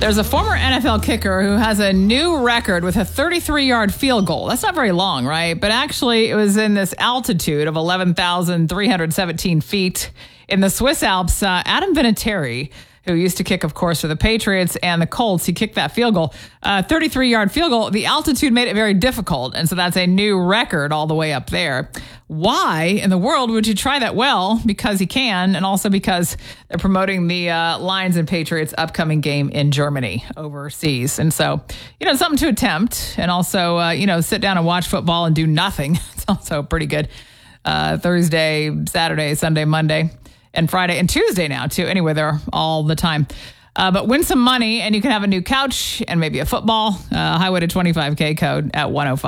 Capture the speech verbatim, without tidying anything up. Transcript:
There's a former N F L kicker who has a new record with a thirty-three-yard field goal. That's not very long, right? But actually, it was in this altitude of eleven thousand three hundred seventeen feet in the Swiss Alps. Uh, Adam Vinatieri, who used to kick, of course, for the Patriots and the Colts, he kicked that field goal. Uh, thirty-three-yard field goal. The altitude made it very difficult, and so that's a new record all the way up there. Why in the world would you try that? Well, because he can, and also because they're promoting the uh, Lions and Patriots upcoming game in Germany overseas. And so, you know, something to attempt, and also, uh, you know, sit down and watch football and do nothing. It's also pretty good. Uh, Thursday, Saturday, Sunday, Monday, and Friday, and Tuesday now, too. Anyway, they're all the time. Uh, but win some money, and you can have a new couch and maybe a football. Uh, Highway to twenty-five K code at one oh five.